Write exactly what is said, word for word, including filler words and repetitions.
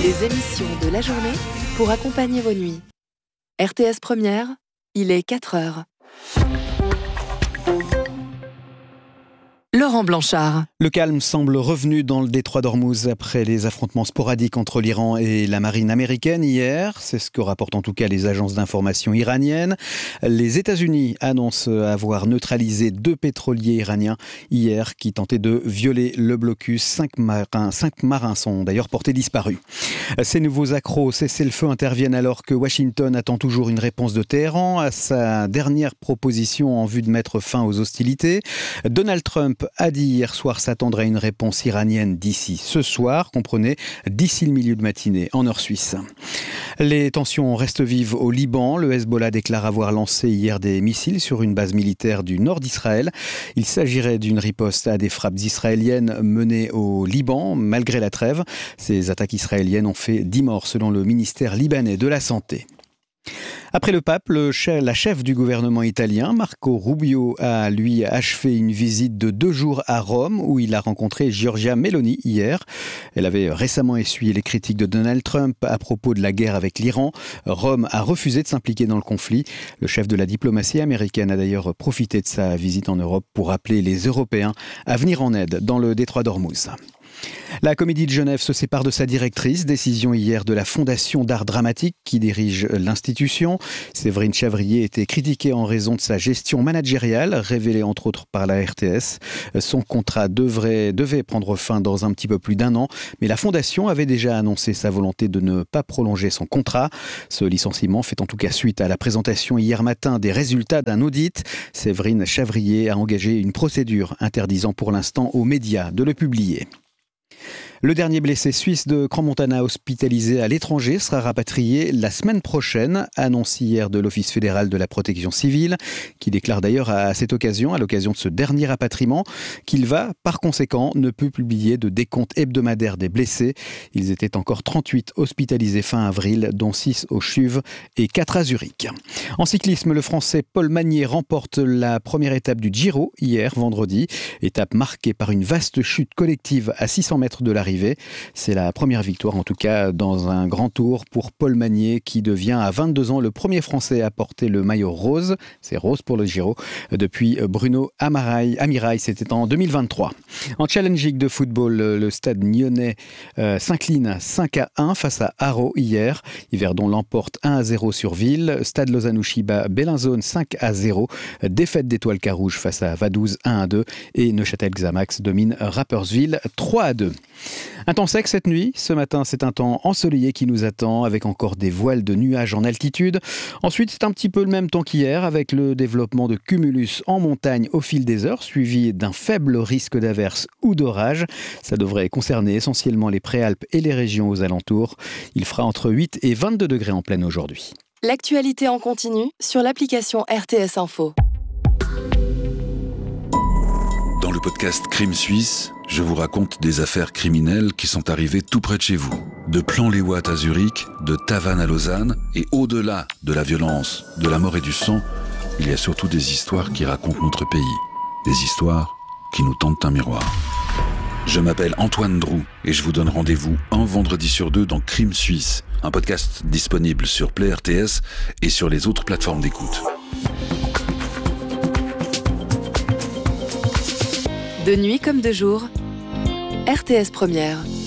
Les émissions de la journée pour accompagner vos nuits. R T S Première, il est quatre heures. Laurent Blanchard. Le calme semble revenu dans le détroit d'Ormuz après les affrontements sporadiques entre l'Iran et la marine américaine hier. C'est ce que rapportent en tout cas les agences d'information iraniennes. Les États-Unis annoncent avoir neutralisé deux pétroliers iraniens hier qui tentaient de violer le blocus. Cinq marins, cinq marins sont d'ailleurs portés disparus. Ces nouveaux accros au cessez-le-feu interviennent alors que Washington attend toujours une réponse de Téhéran à sa dernière proposition en vue de mettre fin aux hostilités. Donald Trump a dit hier soir s'attendre à une réponse iranienne d'ici ce soir, comprenez, d'ici le milieu de matinée en heure suisse. Les tensions restent vives au Liban. Le Hezbollah déclare avoir lancé hier des missiles sur une base militaire du nord d'Israël. Il s'agirait d'une riposte à des frappes israéliennes menées au Liban, malgré la trêve. Ces attaques israéliennes ont fait dix morts selon le ministère libanais de la Santé. Après le pape, le chef, la chef du gouvernement italien, Marco Rubio, a lui achevé une visite de deux jours à Rome où il a rencontré Giorgia Meloni hier. Elle avait récemment essuyé les critiques de Donald Trump à propos de la guerre avec l'Iran. Rome a refusé de s'impliquer dans le conflit. Le chef de la diplomatie américaine a d'ailleurs profité de sa visite en Europe pour appeler les Européens à venir en aide dans le détroit d'Ormuz. La Comédie de Genève se sépare de sa directrice. Décision hier de la Fondation d'art dramatique qui dirige l'institution. Séverine Chavrier était critiquée en raison de sa gestion managériale, révélée entre autres par la R T S. Son contrat devrait, devait prendre fin dans un petit peu plus d'un an, mais la Fondation avait déjà annoncé sa volonté de ne pas prolonger son contrat. Ce licenciement fait en tout cas suite à la présentation hier matin des résultats d'un audit. Séverine Chavrier a engagé une procédure interdisant pour l'instant aux médias de le publier. Le dernier blessé suisse de Crans-Montana hospitalisé à l'étranger sera rapatrié la semaine prochaine, annonce hier de l'Office fédéral de la protection civile, qui déclare d'ailleurs à cette occasion, à l'occasion de ce dernier rapatriement, qu'il va, par conséquent, ne peut publier de décompte hebdomadaire des blessés. Ils étaient encore trente-huit hospitalisés fin avril, dont six au CHUV et quatre à Zurich. En cyclisme, le Français Paul Magnier remporte la première étape du Giro hier, vendredi. Étape marquée par une vaste chute collective à six cents mètres de l'arrivée. C'est la première victoire, en tout cas, dans un grand tour pour Paul Magnier, qui devient à vingt-deux ans le premier Français à porter le maillot rose. C'est rose pour le Giro. Depuis Bruno Amirail, Amirail c'était en deux mille vingt-trois. En Challenge League de football, le stade nyonnais euh, s'incline cinq à un face à Haro hier. Yverdon l'emporte un à zéro sur Ville. Stade Lausanne-Ouchy bat Bellinzone cinq à zéro. Défaite d'Étoile Carouge face à Vaduz un à deux. Et Neuchâtel-Xamax domine Rapperswil trois à deux. Un temps sec cette nuit. Ce matin, c'est un temps ensoleillé qui nous attend avec encore des voiles de nuages en altitude. Ensuite, c'est un petit peu le même temps qu'hier avec le développement de cumulus en montagne au fil des heures, suivi d'un faible risque d'averse ou d'orage. Ça devrait concerner essentiellement les Préalpes et les régions aux alentours. Il fera entre huit et vingt-deux degrés en pleine aujourd'hui. L'actualité en continu sur l'application R T S Info. Dans le podcast Crime Suisse, je vous raconte des affaires criminelles qui sont arrivées tout près de chez vous. De Plan-les-Ouates à Zurich, de Tavannes à Lausanne, et au-delà de la violence, de la mort et du sang, il y a surtout des histoires qui racontent notre pays. Des histoires qui nous tendent un miroir. Je m'appelle Antoine Drou et je vous donne rendez-vous un vendredi sur deux dans Crime Suisse, un podcast disponible sur Play R T S et sur les autres plateformes d'écoute. De nuit comme de jour, R T S Première.